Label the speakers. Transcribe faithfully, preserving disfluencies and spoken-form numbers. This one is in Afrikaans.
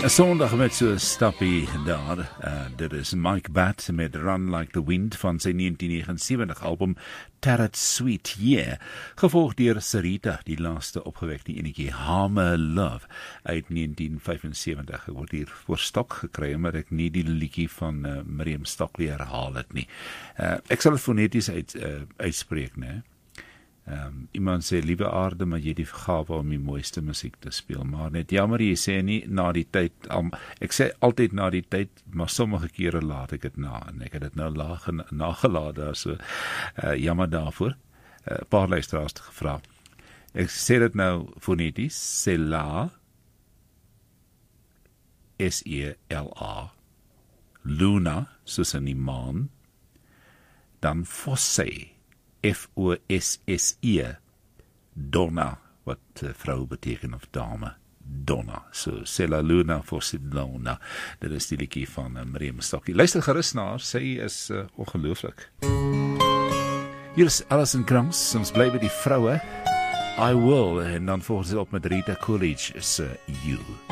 Speaker 1: 'n Sondag met so 'n stappie daar. Uh, dit is Mike Batt met Run Like the Wind van sy negentien negenensewentig album Tarot Sweet Yeah, gevolg deur Sarita, die laaste opgewekte enetjie Harmer Love uit negentien vyfensewentig. Ek word hier voor stok gekry, maar ek nie die liedjie van uh, Miriam Stockley herhaal het nie. Uh, ek sal het foneties uit, uh, uitspreek, né? Um, iemand sê, liewe aarde, maar jy die vergawe om die mooiste musiek te speel, maar net jammer, jy sê nie na die tyd, um, ek sê altyd na die tyd, maar sommige kere laat ek het na, en ek het het nou laag nagelaat daar, so uh, jammer daarvoor, uh, paar luisteraars te gevra. Ek sê dit nou foneties, Sela, S E L A, Luna, soos in die maan, dan Fosse, F O S S E, Donna, wat uh, vrou beteken of dame, Donna, so Sela Luna Fosse Donna, dit is die liedjie van uh, Miriam Stockley. Luister gerus na haar, sy is uh, ongelooflik. Hier is Alison Krauss, ons bly by die vroue, I Will, en dan volgens op met Rita Coolidge is uh, You.